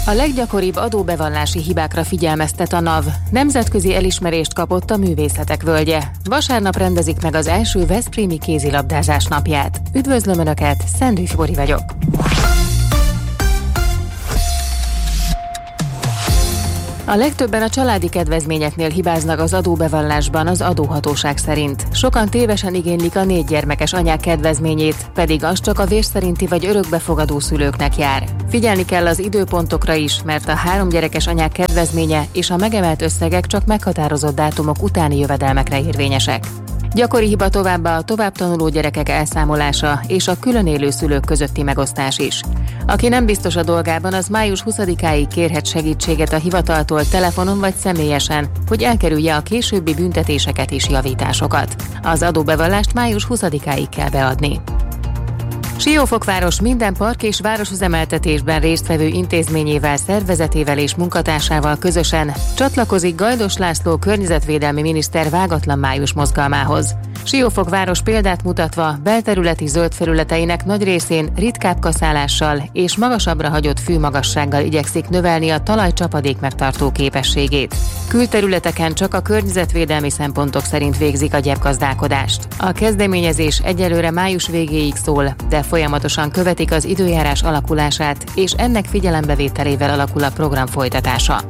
A leggyakoribb adóbevallási hibákra figyelmeztet a NAV. Nemzetközi elismerést kapott a Művészetek Völgye. Vasárnap rendezik meg az első veszprémi kézilabdázás napját. Üdvözlöm Önöket, Szendős Bori vagyok. A legtöbben a családi kedvezményeknél hibáznak az adóbevallásban az adóhatóság szerint. Sokan tévesen igénylik a 4 gyermekes anyák kedvezményét, pedig az csak a vér szerinti vagy örökbefogadó szülőknek jár. Figyelni kell az időpontokra is, mert a 3 gyerekes anyák kedvezménye és a megemelt összegek csak meghatározott dátumok utáni jövedelmekre érvényesek. Gyakori hiba továbbá a továbbtanuló gyerekek elszámolása és a külön élő szülők közötti megosztás is. Aki nem biztos a dolgában, az május 20-áig kérhet segítséget a hivataltól telefonon vagy személyesen, hogy elkerülje a későbbi büntetéseket és javításokat. Az adóbevallást május 20-áig kell beadni. Siófokváros minden park és városüzemeltetésben résztvevő intézményével, szervezetével és munkatársával közösen csatlakozik Gajdos László környezetvédelmi miniszter vágatlan május mozgalmához. Siófokváros példát mutatva belterületi zöld felületeinek nagy részén ritkább kaszálással és magasabbra hagyott fűmagassággal igyekszik növelni a talaj csapadék megtartó képességét. Külterületeken csak a környezetvédelmi szempontok szerint végzik a gyepgazdálkodást. A kezdeményezés egyelőre május végéig szól, de folyamatosan követik az időjárás alakulását, és ennek figyelembevételével alakul a program folytatása.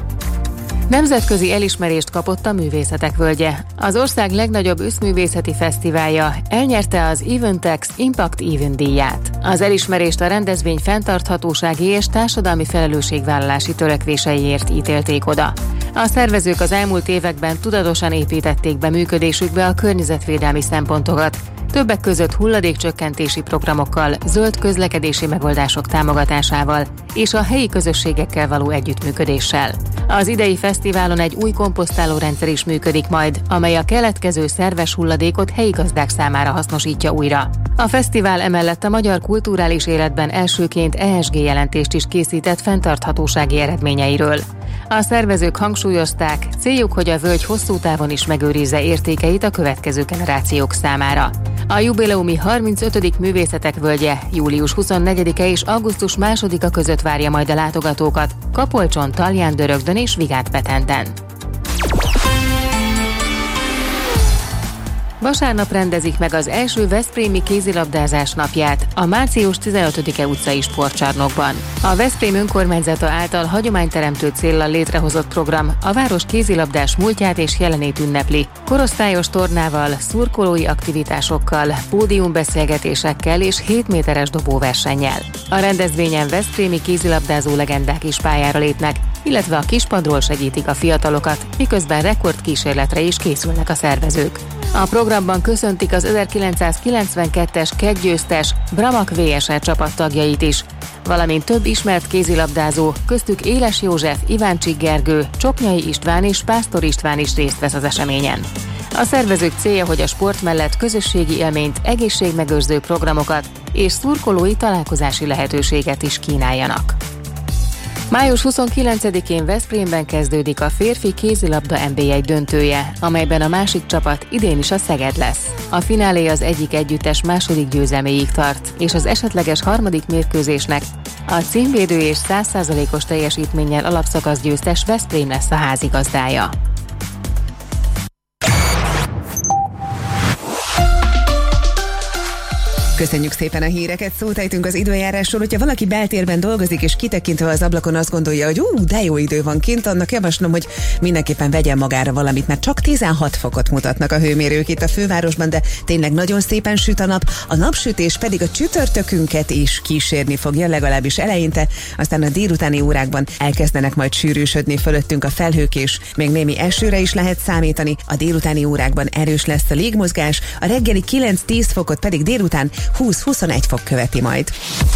Nemzetközi elismerést kapott a Művészetek Völgye. Az ország legnagyobb összművészeti fesztiválja elnyerte az Eventex Impact Event díját. Az elismerést a rendezvény fenntarthatósági és társadalmi felelősségvállalási törekvéseiért ítélték oda. A szervezők az elmúlt években tudatosan építették be működésükbe a környezetvédelmi szempontokat, többek között hulladékcsökkentési programokkal, zöld közlekedési megoldások támogatásával és a helyi közösségekkel való együttműködéssel. Az idei fesztiválon egy új komposztáló rendszer is működik majd, amely a keletkező szerves hulladékot helyi gazdák számára hasznosítja újra. A fesztivál emellett a magyar kulturális életben elsőként ESG jelentést is készített fenntarthatósági eredményeiről. A szervezők hangsúlyozták, céljuk, hogy a völgy hosszú távon is megőrizze értékeit a következő generációk számára. A jubileumi 35. Művészetek Völgye július 24-e és augusztus 2-a között várja majd a látogatókat Kapolcson, Talján-Dörögdön és Vigád-Petenden. Vasárnap rendezik meg az első veszprémi kézilabdázás napját a Március 15-e utcai sportcsarnokban. A Veszprém önkormányzata által hagyományteremtő céllal létrehozott program a város kézilabdás múltját és jelenét ünnepli, korosztályos tornával, szurkolói aktivitásokkal, pódiumbeszélgetésekkel és 7 méteres dobóversennyel. A rendezvényen veszprémi kézilabdázó legendák is pályára lépnek, illetve a kispadról segítik a fiatalokat, miközben rekordkísérletre is készülnek a szervezők. A programban köszöntik az 1992-es kettgyőztes Bramak VSR csapattagjait is, valamint több ismert kézilabdázó, köztük Éles József, Iváncsik Gergő, Csoknyai István és Pásztor István is részt vesz az eseményen. A szervezők célja, hogy a sport mellett közösségi élményt, egészségmegőrző programokat és szurkolói találkozási lehetőséget is kínáljanak. Május 29-én Veszprémben kezdődik a férfi kézilabda NB1 döntője, amelyben a másik csapat idén is a Szeged lesz. A finálé az egyik együttes második győzelméig tart, és az esetleges harmadik mérkőzésnek a címvédő és 100%-os teljesítménnyel alapszakasz győztes Veszprém lesz a házigazdája. Köszönjük szépen a híreket, szót ejtünk az időjárásról. Hogyha valaki beltérben dolgozik és kitekintve az ablakon azt gondolja, hogy de jó idő van kint, annak javaslom, hogy mindenképpen vegyen magára valamit, mert csak 16 fokot mutatnak a hőmérők itt a fővárosban, de tényleg nagyon szépen süt a nap. A napsütés pedig a csütörtökünket is kísérni fogja, legalábbis eleinte, aztán a délutáni órákban elkezdenek majd sűrűsödni fölöttünk a felhők, és még némi esőre is lehet számítani. A délutáni órákban erős lesz a légmozgás, a reggeli 9-10 fokot pedig délután 20-21 fok követi majd.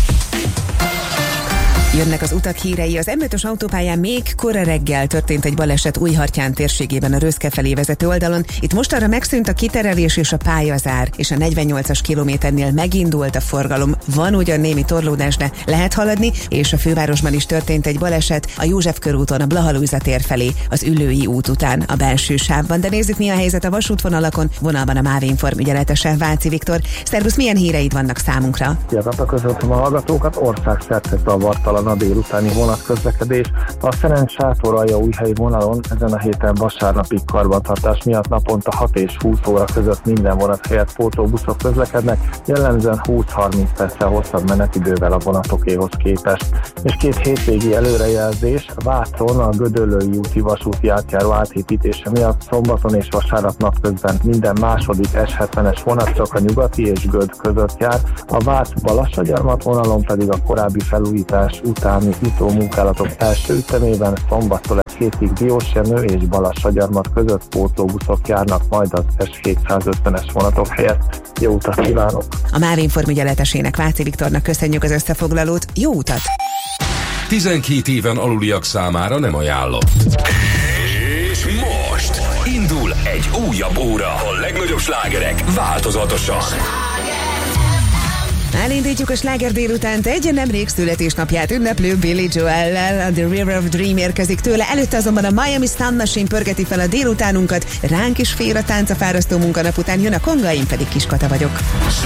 Jönnek az utak hírei. Az M5-ös autópályán még kora reggel történt egy baleset Újhartyán térségében a Röszke felé vezető oldalon. Itt mostanra megszűnt a kiterelés és a pályazár, és a 48-as kilométernél megindult a forgalom. Van ugyan némi torlódás, de lehet haladni, és a fővárosban is történt egy baleset a József körúton a Blaha Lujza tér felé, az Üllői út után a belső sávban. De nézzük, mi a helyzet a vasútvonalakon. Vonalban a MÁV Inform ügyeletese Váci Viktor. Szervusz, milyen híreid vannak számunkra? Köszöntöm a hallgatókat, országszerte zavartalan a délutáni vonatközlekedés. A Szerencs-Sátoraljaújhelyi vonalon ezen a héten vasárnapig karbantartás miatt naponta 6 és 20 óra között minden vonat helyett pótlóbuszok közlekednek, jellemzően 20-30 perccel hosszabb menetidővel a vonatokéhoz képest. És 2 hétvégi előrejelzés: Vácon a Gödöllői úti vasúti átjáró átépítése miatt szombaton és vasárnap napközben minden második S70-es vonat csak a Nyugati és Göd között jár, a Vác-Balassagyarmat vonalon pedig a korábbi felújítás utáni utómunkálatok első ütemében szombattól egy hétig Diósjenő és Balassagyarmat között pótlóbuszok járnak majd az S750-es vonatok helyett. Jó utat kívánok! A MÁV Inform ügyeletesének, Váci Viktornak köszönjük az összefoglalót. Jó utat! 12 éven aluliak számára nem ajánlott. És most indul egy újabb óra. A legnagyobb slágerek változatosan. Elindítjuk a sláger délutánt egy nemrég születésnapját ünneplő Billy Joellel. A The River of Dream érkezik tőle, előtte azonban a Miami Sound Machine pörgeti fel a délutánunkat, ránk is fér a tánc a fárasztó munkanap után, jön a Kongaim, pedig Kiskata vagyok.